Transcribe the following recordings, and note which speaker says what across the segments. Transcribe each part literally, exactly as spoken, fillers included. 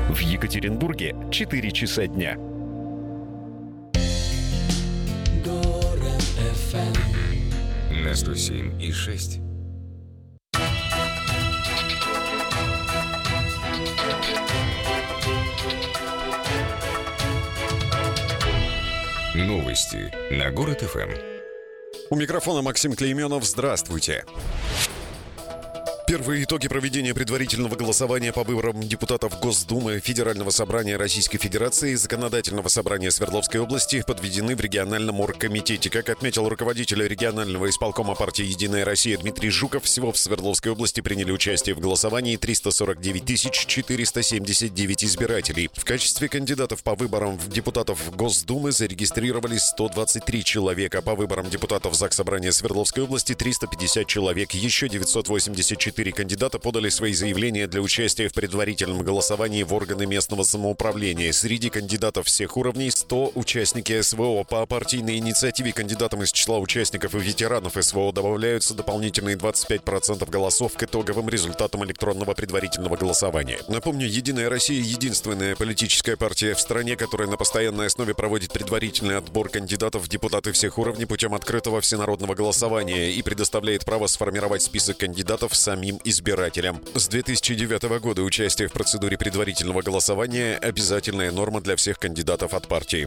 Speaker 1: В Екатеринбурге четыре часа дня.
Speaker 2: На сто семь и шесть. Новости на Город эф эм.
Speaker 3: У микрофона Максим Клейменов. Здравствуйте. Первые итоги проведения предварительного голосования по выборам депутатов Госдумы, Федерального собрания Российской Федерации и Законодательного собрания Свердловской области подведены в региональном оргкомитете. Как отметил руководитель регионального исполкома партии «Единая Россия» Дмитрий Жуков, всего в Свердловской области приняли участие в голосовании триста сорок девять тысяч четыреста семьдесят девять избирателей. В качестве кандидатов по выборам депутатов Госдумы зарегистрировались сто двадцать три человека. По выборам депутатов Заксобрания Свердловской области триста пятьдесят человек. Еще девятьсот восемьдесят четыре кандидата подали свои заявления для участия в предварительном голосовании в органы местного самоуправления. Среди кандидатов всех уровней сто участники эс вэ о. По партийной инициативе кандидатам из числа участников и ветеранов эс вэ о добавляются дополнительные двадцать пять процентов голосов к итоговым результатам электронного предварительного голосования. Напомню, «Единая Россия» — единственная политическая партия в стране, которая на постоянной основе проводит предварительный отбор кандидатов в депутаты всех уровней путем открытого всенародного голосования и предоставляет право сформировать список кандидатов самим избирателям. С две тысячи девятого года участие в процедуре предварительного голосования – обязательная норма для всех кандидатов от партии.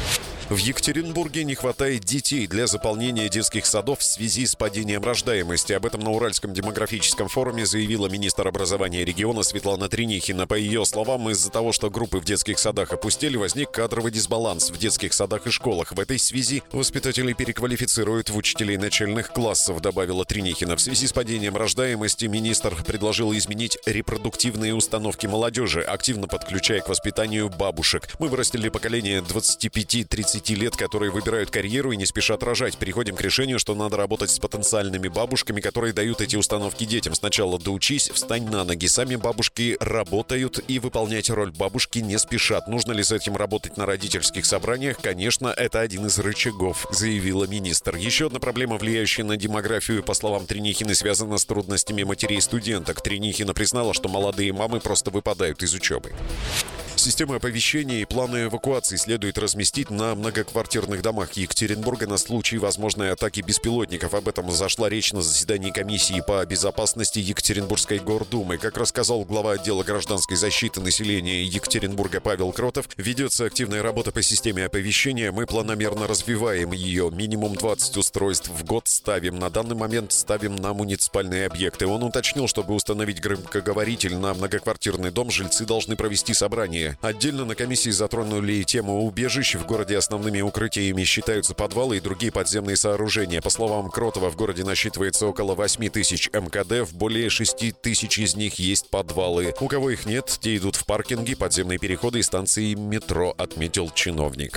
Speaker 3: В Екатеринбурге не хватает детей для заполнения детских садов в связи с падением рождаемости. Об этом на Уральском демографическом форуме заявила министр образования региона Светлана Тренихина. По ее словам, из-за того, что группы в детских садах опустели, возник кадровый дисбаланс в детских садах и школах. В этой связи воспитателей переквалифицируют в учителей начальных классов, добавила Тренихина. В связи с падением рождаемости министр предложил изменить репродуктивные установки молодежи, активно подключая к воспитанию бабушек. Мы вырастили поколение двадцати пяти тридцати лет, которые выбирают карьеру и не спешат рожать. Переходим к решению, что надо работать с потенциальными бабушками, которые дают эти установки детям. Сначала доучись, встань на ноги. Сами бабушки работают и выполнять роль бабушки не спешат. Нужно ли с этим работать на родительских собраниях? Конечно, это один из рычагов, заявила министр. Еще одна проблема, влияющая на демографию, по словам Тренихины, связана с трудностями матерей-студенток. Тренихина признала, что молодые мамы просто выпадают из учебы. Системы оповещения и планы эвакуации следует разместить на многоквартирных домах Екатеринбурга на случай возможной атаки беспилотников. Об этом зашла речь на заседании комиссии по безопасности Екатеринбургской гордумы. Как рассказал глава отдела гражданской защиты населения Екатеринбурга Павел Кротов, ведется активная работа по системе оповещения. Мы планомерно развиваем ее. Минимум двадцать устройств в год ставим. На данный момент ставим на муниципальные объекты. Он уточнил, чтобы установить громкоговоритель на многоквартирный дом, жильцы должны провести собрание. Отдельно на комиссии затронули тему убежищ. В городе основными укрытиями считаются подвалы и другие подземные сооружения. По словам Кротова, в городе насчитывается около восемь тысяч эм ка дэ. В более шести тысяч из них есть подвалы. У кого их нет, те идут в паркинги, подземные переходы и станции метро, отметил чиновник.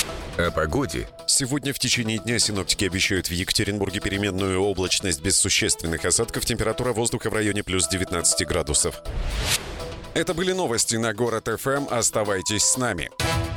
Speaker 2: О погоде.
Speaker 3: Сегодня в течение дня синоптики обещают в Екатеринбурге переменную облачность без существенных осадков. Температура воздуха в районе плюс девятнадцать градусов. Это были новости на Город эф эм. Оставайтесь с нами.